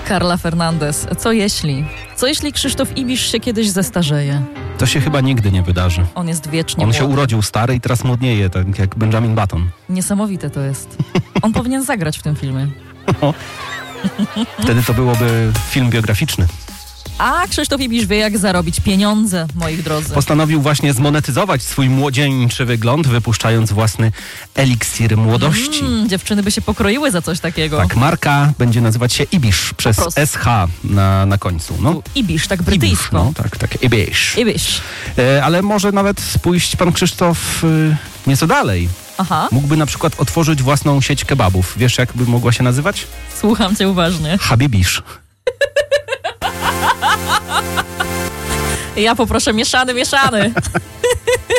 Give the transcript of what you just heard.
Karla Fernandez. Co jeśli? Co jeśli Krzysztof Ibisz się kiedyś zestarzeje? To się chyba nigdy nie wydarzy. On jest wiecznie On się młody. urodził stary i teraz młodnieje, tak jak Benjamin Button. Niesamowite to jest. On powinien zagrać w tym filmie. Wtedy to byłoby film biograficzny. A Krzysztof Ibisz wie, jak zarobić pieniądze, moi drodzy. Postanowił właśnie zmonetyzować swój młodzieńczy wygląd, wypuszczając własny eliksir młodości. Dziewczyny by się pokroiły za coś takiego. Tak, marka będzie nazywać się Ibisz przez prostu. SH na końcu. No. Ibisz, tak Ibisz, brytyjsko. no tak, Ibisz. Ibisz. Ale może nawet pójść pan Krzysztof nieco dalej. Aha, Mógłby na przykład otworzyć własną sieć kebabów. Wiesz, jak by mogła się nazywać? słucham cię uważnie. Habibisz. Ja poproszę mieszany.